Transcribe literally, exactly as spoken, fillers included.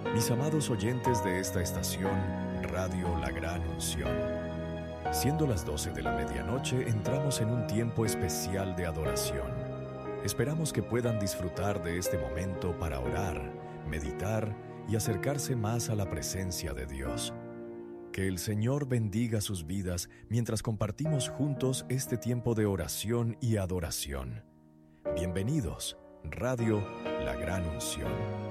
Mis amados oyentes de esta estación, Radio La Gran Unción. Siendo las doce de la medianoche, entramos en un tiempo especial de adoración. Esperamos que puedan disfrutar de este momento para orar, meditar y acercarse más a la presencia de Dios. Que el Señor bendiga sus vidas mientras compartimos juntos este tiempo de oración y adoración. Bienvenidos, Radio La Gran Unción.